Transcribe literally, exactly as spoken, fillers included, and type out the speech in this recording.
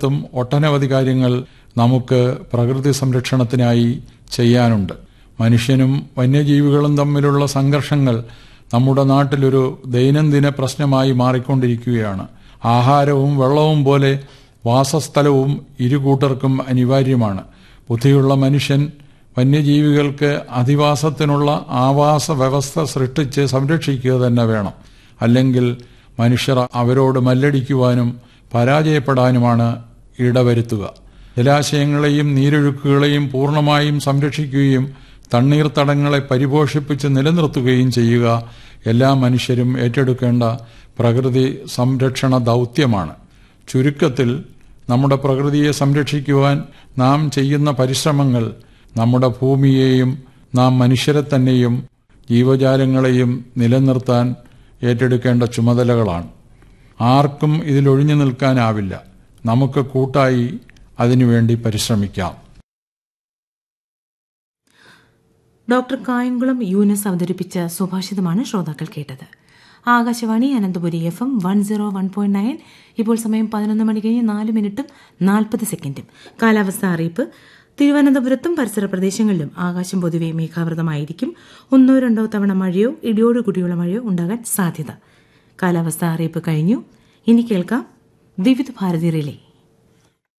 രാജ്യത്തും ഒട്ടനവധി കാര്യങ്ങൾ നമുക്ക് പ്രകൃതി സംരക്ഷണത്തിനായി ചെയ്യാനുണ്ട്. മനുഷ്യനും വന്യജീവികളും തമ്മിലുള്ള സംഘർഷങ്ങൾ നമ്മുടെ നാട്ടിലൊരു ദൈനംദിന പ്രശ്നമായി മാറിക്കൊണ്ടിരിക്കുകയാണ്. ആഹാരവും വെള്ളവും പോലെ വാസസ്ഥലവും ഇരുകൂട്ടർക്കും അനിവാര്യമാണ്. ബുദ്ധിയുള്ള മനുഷ്യൻ വന്യജീവികൾക്ക് അധിവാസത്തിനുള്ള ആവാസ വ്യവസ്ഥ സൃഷ്ടിച്ച് സംരക്ഷിക്കുക തന്നെ വേണം. അല്ലെങ്കിൽ മനുഷ്യർ അവരോട് മല്ലടിക്കുവാനും പരാജയപ്പെടാനുമാണ് ഇടവരുത്തുക. ജലാശയങ്ങളെയും നീരൊഴുക്കുകളെയും പൂർണ്ണമായും സംരക്ഷിക്കുകയും തണ്ണീർത്തടങ്ങളെ പരിപോഷിപ്പിച്ച് നിലനിർത്തുകയും ചെയ്യുക എല്ലാ മനുഷ്യരും ഏറ്റെടുക്കേണ്ട പ്രകൃതി സംരക്ഷണ ദൗത്യമാണ്. ചുരുക്കത്തിൽ, നമ്മുടെ പ്രകൃതിയെ സംരക്ഷിക്കുവാൻ നാം ചെയ്യുന്ന പരിശ്രമങ്ങൾ നമ്മുടെ ഭൂമിയെയും നാം മനുഷ്യരെ തന്നെയും ജീവജാലങ്ങളെയും നിലനിർത്താൻ ഏറ്റെടുക്കേണ്ട ചുമതലകളാണ്. ആർക്കും ഇതിലൊഴിഞ്ഞു നിൽക്കാനാവില്ല. നമുക്ക് കൂട്ടായി അതിനുവേണ്ടി പരിശ്രമിക്കാം. ഡോക്ടർ കായംകുളം യൂനസ് അവതരിപ്പിച്ച സുഭാഷിതമാണ് ശ്രോതാക്കൾ കേട്ടത്. Akashvani Ananthapuri F M one zero one point nine. ഇപ്പോൾ സമയം പതിനൊന്ന് മണി കഴിഞ്ഞ് നാല് മിനിറ്റും നാൽപ്പത് സെക്കൻഡും. കാലാവസ്ഥ അറിയിപ്പ്. തിരുവനന്തപുരത്തും പരിസര പ്രദേശങ്ങളിലും ആകാശം പൊതുവെ മേഘാവൃതമായിരിക്കും. ഒന്നോ രണ്ടോ തവണ മഴയോ ഇടിയോടുകൂടിയുള്ള മഴയോ ഉണ്ടാകാൻ സാധ്യത. കാലാവസ്ഥ അറിയിപ്പ് കഴിഞ്ഞു. ഇനി കേൾക്കാം വിവിധ ഭാരതി റിലേ.